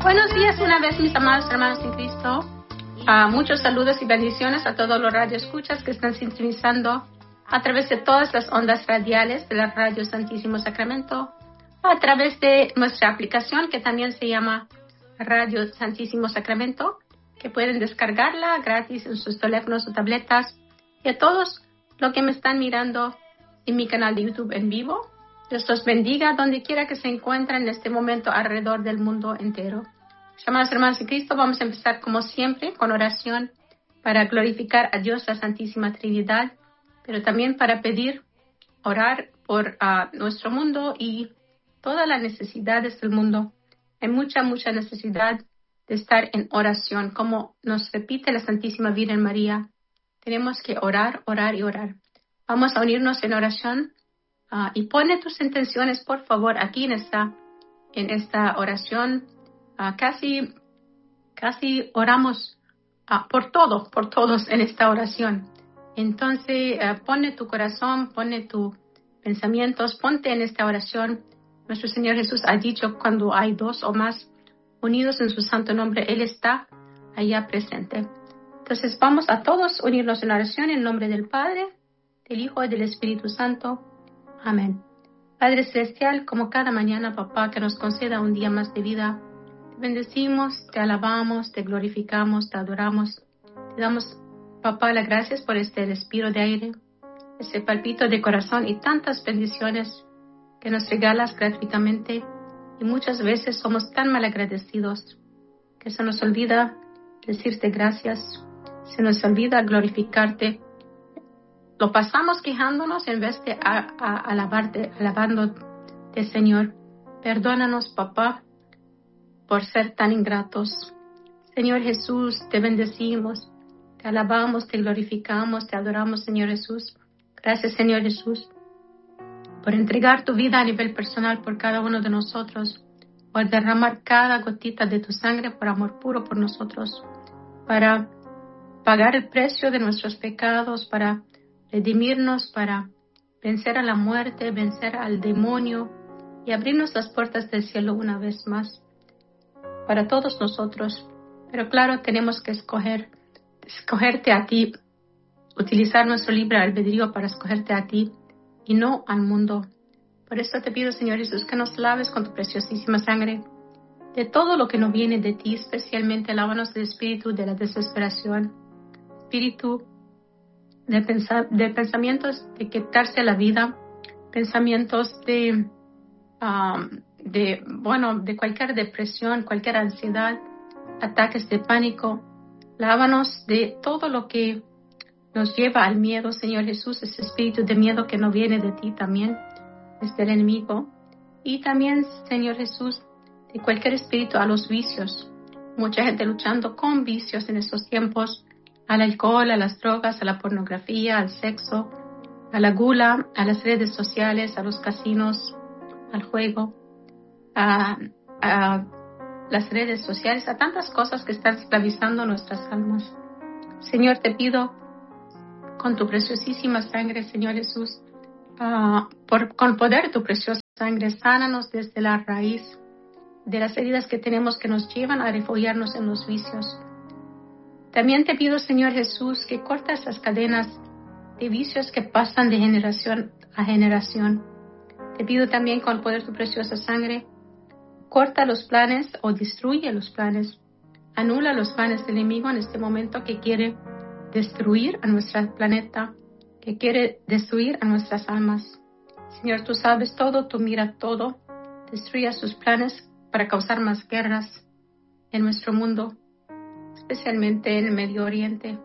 Buenos días una vez, mis amados hermanos en Cristo. Muchos saludos y bendiciones a todos los radioescuchas que están sintonizando a través de todas las ondas radiales de la Radio Santísimo Sacramento, a través de nuestra aplicación que también se llama Radio Santísimo Sacramento, que pueden descargarla gratis en sus teléfonos o tabletas. Y a todos los que me están mirando en mi canal de YouTube en vivo, Dios los bendiga donde quiera que se encuentren en este momento alrededor del mundo entero. Amados hermanos en Cristo, vamos a empezar como siempre con oración para glorificar a Dios, la Santísima Trinidad, pero también para pedir, orar por nuestro mundo y todas las necesidades del mundo. Hay mucha necesidad de estar en oración, como nos repite la Santísima Virgen María. Tenemos que orar, orar y orar. Vamos a unirnos en oración y pone tus intenciones, por favor, aquí en esta oración. Casi oramos por todos en esta oración. Entonces, pone tu corazón, pone tus pensamientos, ponte en esta oración. Nuestro Señor Jesús ha dicho, cuando hay dos o más unidos en su santo nombre, Él está allá presente. Entonces, vamos a todos unirnos en oración en nombre del Padre, del Hijo y del Espíritu Santo. Amén. Padre Celestial, como cada mañana, Papá, que nos conceda un día más de vida, te bendecimos, te alabamos, te glorificamos, te adoramos. Te damos, Papá, las gracias por este respiro de aire, ese palpito de corazón y tantas bendiciones que nos regalas gratuitamente. Y muchas veces somos tan malagradecidos que se nos olvida decirte gracias, se nos olvida glorificarte. Lo pasamos quejándonos en vez de alabándote, Señor. Perdónanos, Papá, por ser tan ingratos. Señor Jesús, te bendecimos, te alabamos, te glorificamos, te adoramos, Señor Jesús. Gracias, Señor Jesús, por entregar tu vida a nivel personal por cada uno de nosotros, por derramar cada gotita de tu sangre por amor puro por nosotros, para pagar el precio de nuestros pecados, para redimirnos, para vencer a la muerte, vencer al demonio y abrirnos las puertas del cielo una vez más para todos nosotros. Pero claro, tenemos que escogerte a ti, utilizar nuestro libre albedrío para escogerte a ti y no al mundo. Por eso te pido, Señor Jesús, que nos laves con tu preciosísima sangre de todo lo que no viene de ti, especialmente lávanos del espíritu de la desesperación, espíritu de pensamientos de quitarse la vida, pensamientos de cualquier depresión, cualquier ansiedad, ataques de pánico. Lávanos de todo lo que nos lleva al miedo, Señor Jesús, ese espíritu de miedo que no viene de ti también, es del enemigo. Y también, Señor Jesús, de cualquier espíritu a los vicios. Mucha gente luchando con vicios en estos tiempos, al alcohol, a las drogas, a la pornografía, al sexo, a la gula, a las redes sociales, a los casinos, al juego, a las redes sociales, a tantas cosas que están esclavizando nuestras almas. Señor, te pido con tu preciosísima sangre, Señor Jesús, con poder de tu preciosa sangre, sánanos desde la raíz de las heridas que tenemos que nos llevan a refugiarnos en los vicios. También te pido, Señor Jesús, que corta esas cadenas de vicios que pasan de generación a generación. Te pido también con el poder de tu preciosa sangre, corta los planes o destruye los planes, anula los planes del enemigo en este momento que quiere destruir a nuestro planeta, que quiere destruir a nuestras almas. Señor, tú sabes todo, tú miras todo, destruye sus planes para causar más guerras en nuestro mundo, especialmente en el Medio Oriente.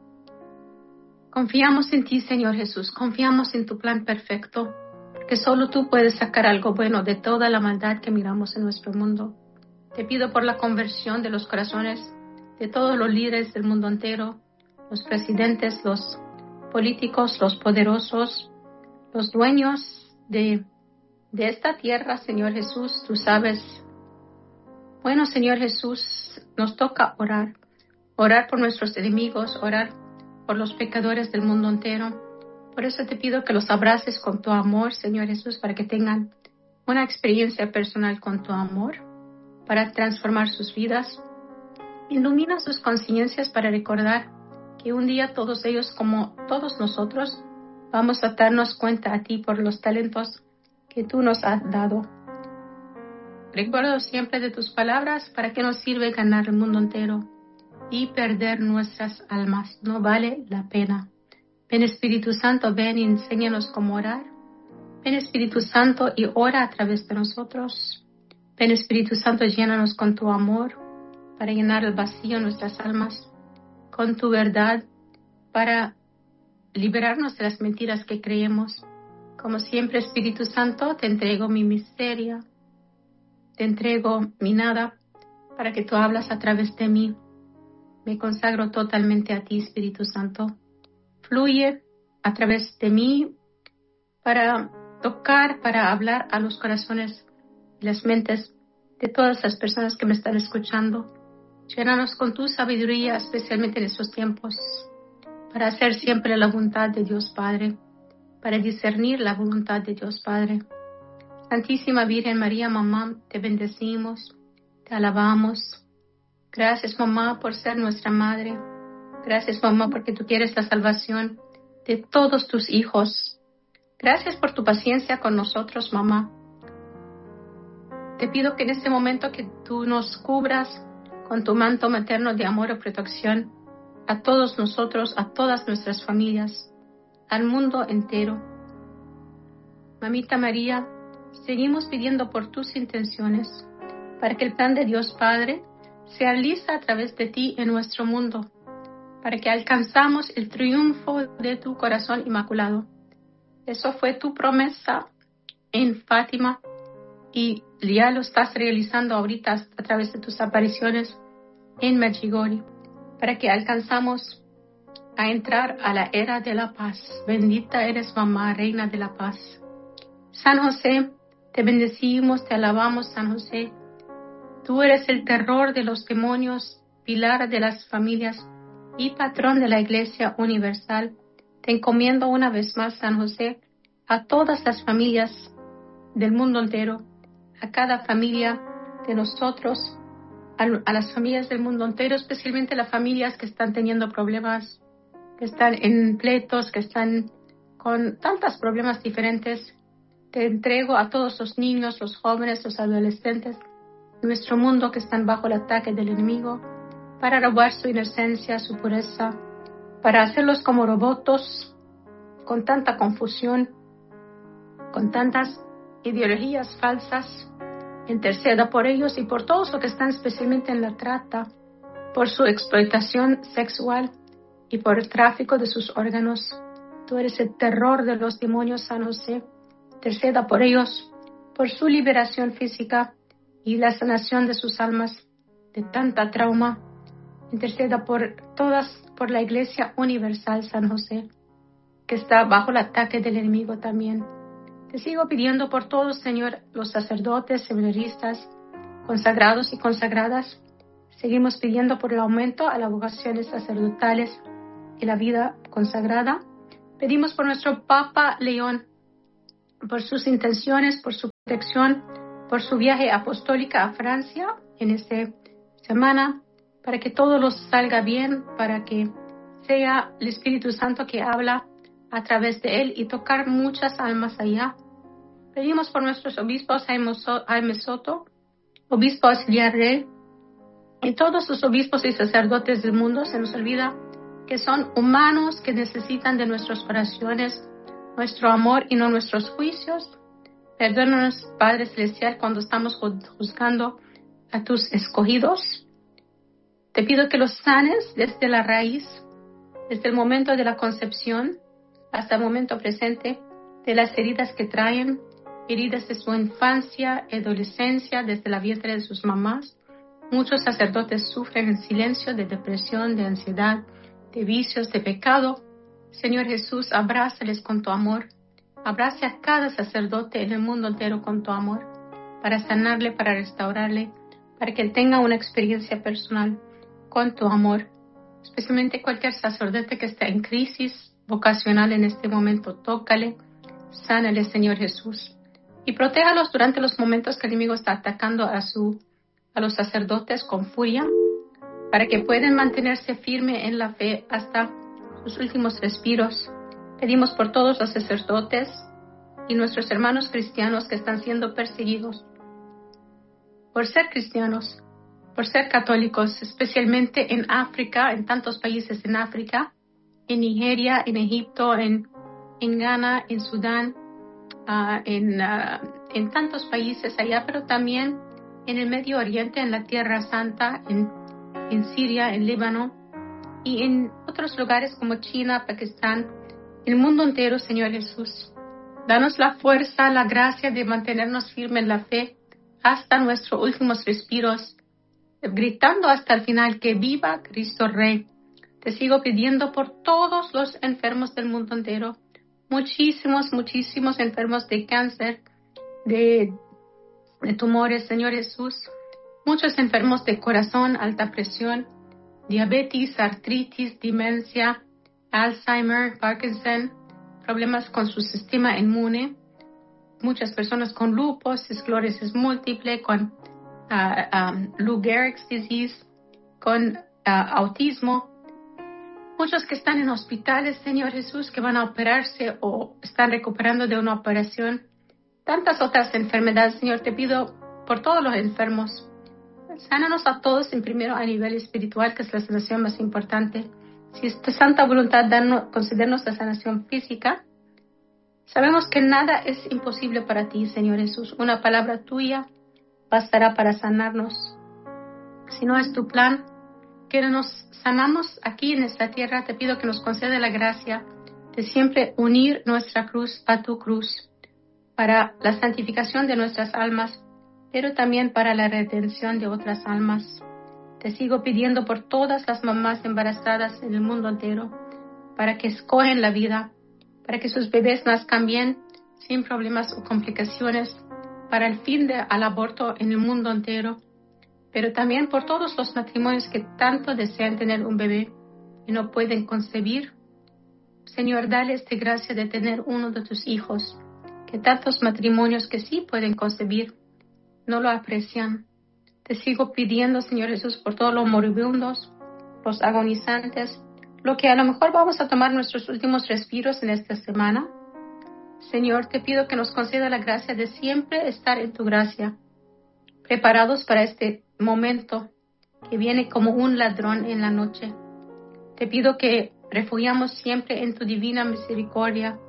Confiamos en ti, Señor Jesús, confiamos en tu plan perfecto, que solo tú puedes sacar algo bueno de toda la maldad que miramos en nuestro mundo. Te pido por la conversión de los corazones de todos los líderes del mundo entero, los presidentes, los políticos, los poderosos, los dueños de esta tierra, Señor Jesús, tú sabes. Bueno, Señor Jesús, nos toca orar por nuestros enemigos, orar por los pecadores del mundo entero. Por eso te pido que los abraces con tu amor, Señor Jesús, para que tengan una experiencia personal con tu amor, para transformar sus vidas. Ilumina sus conciencias para recordar que un día todos ellos, como todos nosotros, vamos a darnos cuenta a ti por los talentos que tú nos has dado. Recuerdo siempre de tus palabras: ¿para qué nos sirve ganar el mundo entero y perder nuestras almas? No vale la pena. Ven Espíritu Santo, ven y enséñanos cómo orar. Ven Espíritu Santo y ora a través de nosotros. Ven Espíritu Santo, llénanos con tu amor para llenar el vacío en nuestras almas, con tu verdad para liberarnos de las mentiras que creemos. Como siempre, Espíritu Santo, te entrego mi miseria, te entrego mi nada, para que tú hablas a través de mí. Me consagro totalmente a ti, Espíritu Santo. Fluye a través de mí para tocar, para hablar a los corazones y las mentes de todas las personas que me están escuchando. Llénanos con tu sabiduría, especialmente en estos tiempos, para hacer siempre la voluntad de Dios Padre, para discernir la voluntad de Dios Padre. Santísima Virgen María, mamá, te bendecimos, te alabamos. Gracias, mamá, por ser nuestra madre. Gracias, mamá, porque tú quieres la salvación de todos tus hijos. Gracias por tu paciencia con nosotros, mamá. Te pido que en este momento que tú nos cubras con tu manto materno de amor y protección a todos nosotros, a todas nuestras familias, al mundo entero. Mamita María, seguimos pidiendo por tus intenciones para que el plan de Dios Padre se realice a través de ti en nuestro mundo, para que alcanzamos el triunfo de tu corazón inmaculado. Eso fue tu promesa en Fátima y ya lo estás realizando ahorita a través de tus apariciones en Medjugorje, para que alcanzamos a entrar a la era de la paz. Bendita eres, mamá, reina de la paz. San José, te bendecimos, te alabamos, San José. Tú eres el terror de los demonios, pilar de las familias y patrón de la Iglesia Universal. Te encomiendo una vez más, San José, a todas las familias del mundo entero, a cada familia de nosotros, a las familias del mundo entero, especialmente las familias que están teniendo problemas, que están en pleitos, que están con tantos problemas diferentes. Te entrego a todos los niños, los jóvenes, los adolescentes, nuestro mundo que están bajo el ataque del enemigo, para robar su inocencia, su pureza, para hacerlos como robots, con tanta confusión, con tantas ideologías falsas. Interceda por ellos y por todos los que están especialmente en la trata, por su explotación sexual y por el tráfico de sus órganos. Tú eres el terror de los demonios, San José. Interceda por ellos, por su liberación física y la sanación de sus almas de tanta trauma. Interceda por todas, por la Iglesia Universal, San José, que está bajo el ataque del enemigo también. Te sigo pidiendo por todos, Señor, los sacerdotes, seminaristas, consagrados y consagradas. Seguimos pidiendo por el aumento a las vocaciones sacerdotales y la vida consagrada. Pedimos por nuestro Papa León, por sus intenciones, por su protección, por su viaje apostólico a Francia en esta semana, para que todo los salga bien, para que sea el Espíritu Santo que habla a través de él y tocar muchas almas allá. Pedimos por nuestros obispos, Jaime Soto, obispo auxiliar Rey, y todos los obispos y sacerdotes del mundo. Se nos olvida que son humanos que necesitan de nuestras oraciones, nuestro amor y no nuestros juicios. Perdónanos, Padre Celestial, cuando estamos juzgando a tus escogidos. Te pido que los sanes desde la raíz, desde el momento de la concepción hasta el momento presente, de las heridas que traen, heridas de su infancia, adolescencia, desde la vientre de sus mamás. Muchos sacerdotes sufren en silencio de depresión, de ansiedad, de vicios, de pecado. Señor Jesús, abrázales con tu amor. Abrace a cada sacerdote en el mundo entero con tu amor, para sanarle, para restaurarle, para que él tenga una experiencia personal con tu amor. Especialmente cualquier sacerdote que está en crisis vocacional en este momento, tócale, sánale, Señor Jesús, y protéjalos durante los momentos que el enemigo está atacando a su a los sacerdotes con furia, para que puedan mantenerse firmes en la fe hasta sus últimos respiros. Pedimos por todos los sacerdotes y nuestros hermanos cristianos que están siendo perseguidos por ser cristianos, por ser católicos, especialmente en África, en tantos países en África, en Nigeria, en Egipto, en Ghana, en Sudán, en tantos países allá, pero también en el Medio Oriente, en la Tierra Santa, en Siria, en Líbano y en otros lugares como China, Pakistán, el mundo entero, Señor Jesús. Danos la fuerza, la gracia de mantenernos firmes en la fe hasta nuestros últimos respiros, gritando hasta el final que viva Cristo Rey. Te sigo pidiendo por todos los enfermos del mundo entero, muchísimos enfermos de cáncer, de tumores, Señor Jesús, muchos enfermos de corazón, alta presión, diabetes, artritis, demencia, Alzheimer, Parkinson, problemas con su sistema inmune, muchas personas con lupus, esclerosis múltiple, con Lou Gehrig's disease, con autismo, muchos que están en hospitales, Señor Jesús, que van a operarse o están recuperando de una operación, tantas otras enfermedades, Señor, te pido por todos los enfermos. Sánanos a todos en primero a nivel espiritual, que es la sanación más importante. Si es tu santa voluntad, concedernos la sanación física. Sabemos que nada es imposible para ti, Señor Jesús. Una palabra tuya bastará para sanarnos. Si no es tu plan, que nos sanamos aquí en esta tierra, te pido que nos conceda la gracia de siempre unir nuestra cruz a tu cruz, para la santificación de nuestras almas, pero también para la redención de otras almas. Te sigo pidiendo por todas las mamás embarazadas en el mundo entero, para que escogen la vida, para que sus bebés nazcan bien, sin problemas o complicaciones, para el fin al aborto en el mundo entero, pero también por todos los matrimonios que tanto desean tener un bebé y no pueden concebir. Señor, dale esta gracia de tener uno de tus hijos, que tantos matrimonios que sí pueden concebir no lo aprecian. Te sigo pidiendo, Señor Jesús, por todos los moribundos, los agonizantes, lo que a lo mejor vamos a tomar nuestros últimos respiros en esta semana. Señor, te pido que nos conceda la gracia de siempre estar en tu gracia, preparados para este momento que viene como un ladrón en la noche. Te pido que refugiamos siempre en tu divina misericordia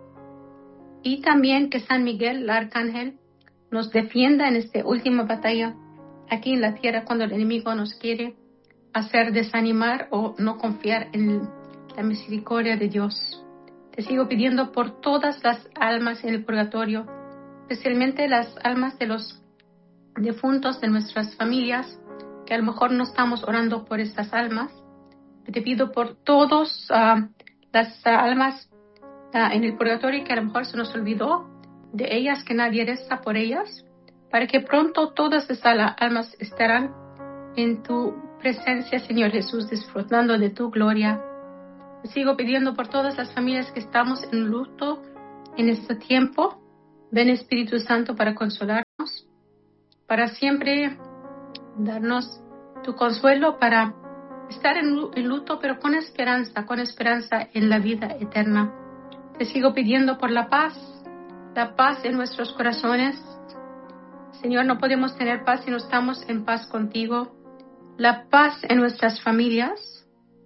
y también que San Miguel, el arcángel, nos defienda en esta última batalla aquí en la tierra, cuando el enemigo nos quiere hacer desanimar o no confiar en la misericordia de Dios. Te sigo pidiendo por todas las almas en el purgatorio, especialmente las almas de los difuntos de nuestras familias, que a lo mejor no estamos orando por estas almas. Te pido por todas las almas en el purgatorio que a lo mejor se nos olvidó de ellas, que nadie reza por ellas, para que pronto todas esas almas estarán en tu presencia, Señor Jesús, disfrutando de tu gloria. Sigo pidiendo por todas las familias que estamos en luto en este tiempo. Ven, Espíritu Santo, para consolarnos, para siempre darnos tu consuelo, para estar en luto, pero con esperanza en la vida eterna. Te sigo pidiendo por la paz en nuestros corazones. Señor, no podemos tener paz si no estamos en paz contigo. La paz en nuestras familias.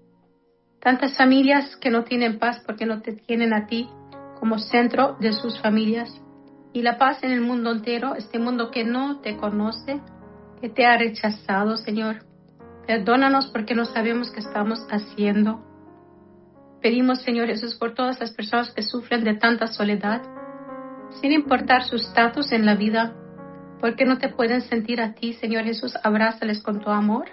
Tantas familias que no tienen paz porque no te tienen a ti como centro de sus familias. Y la paz en el mundo entero, este mundo que no te conoce, que te ha rechazado, Señor. Perdónanos porque no sabemos qué estamos haciendo. Pedimos, Señor Jesús, por todas las personas que sufren de tanta soledad, sin importar su estatus en la vida, porque no te pueden sentir a ti, Señor Jesús. Abrázales con tu amor.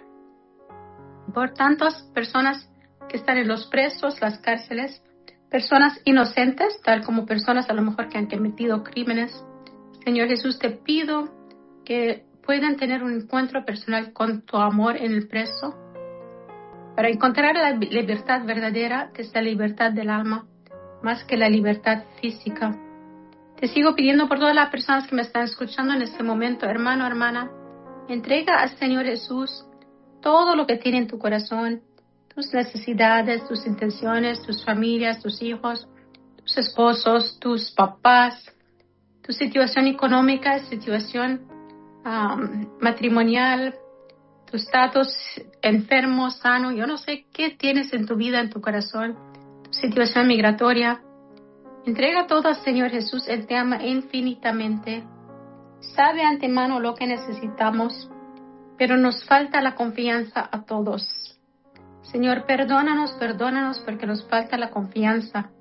Por tantas personas que están en los presos, las cárceles, personas inocentes, tal como personas a lo mejor que han cometido crímenes. Señor Jesús, te pido que puedan tener un encuentro personal con tu amor en el preso, para encontrar la libertad verdadera, que es la libertad del alma, más que la libertad física. Te sigo pidiendo por todas las personas que me están escuchando en este momento, hermano, hermana, Entrega al Señor Jesús todo lo que tiene en tu corazón, tus necesidades, tus intenciones, tus familias, tus hijos, tus esposos, tus papás, tu situación económica, situación matrimonial, tu estatus enfermo, sano. Yo no sé qué tienes en tu vida, en tu corazón, tu situación migratoria. Entrega todo al Señor Jesús. Él te ama infinitamente. Sabe antemano lo que necesitamos, pero nos falta la confianza a todos. Señor, perdónanos porque nos falta la confianza.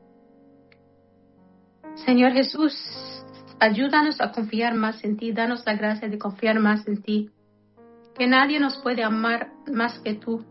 Señor Jesús, ayúdanos a confiar más en ti. Danos la gracia de confiar más en ti. Que nadie nos puede amar más que tú.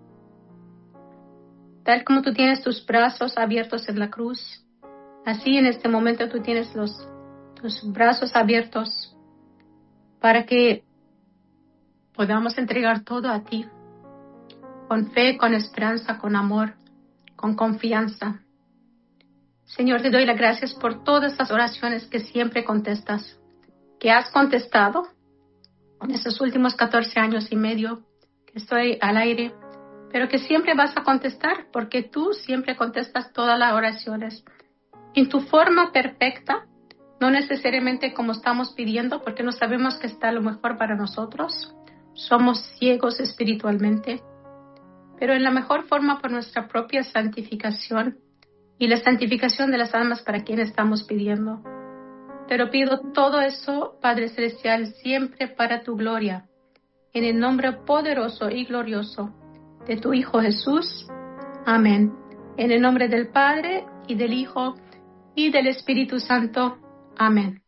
Tal como tú tienes tus brazos abiertos en la cruz, así en este momento tú tienes tus brazos abiertos para que podamos entregar todo a ti, con fe, con esperanza, con amor, con confianza. Señor, te doy las gracias por todas las oraciones que siempre contestas, que has contestado en estos últimos 14 años y medio que estoy al aire, pero que siempre vas a contestar, porque tú siempre contestas todas las oraciones en tu forma perfecta, no necesariamente como estamos pidiendo, porque no sabemos que está lo mejor para nosotros. Somos ciegos espiritualmente, pero en la mejor forma por nuestra propia santificación y la santificación de las almas para quien estamos pidiendo. Pero pido todo eso, Padre Celestial, siempre para tu gloria, en el nombre poderoso y glorioso de tu Hijo Jesús. Amén. En el nombre del Padre, y del Hijo, y del Espíritu Santo. Amén.